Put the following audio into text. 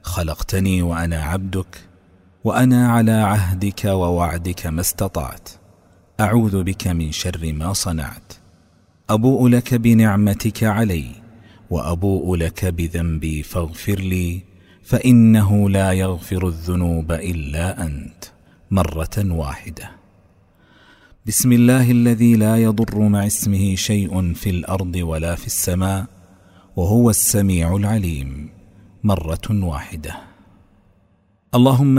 خلقتني وأنا عبدك، وأنا على عهدك ووعدك ما استطعت، أعوذ بك من شر ما صنعت. أبوء لك بنعمتك علي وأبوء لك بذنبي فاغفر لي، فإنه لا يغفر الذنوب إلا أنت، مرة واحدة. بسم الله الذي لا يضر مع اسمه شيء في الأرض ولا في السماء وهو السميع العليم، مرة واحدة. اللهم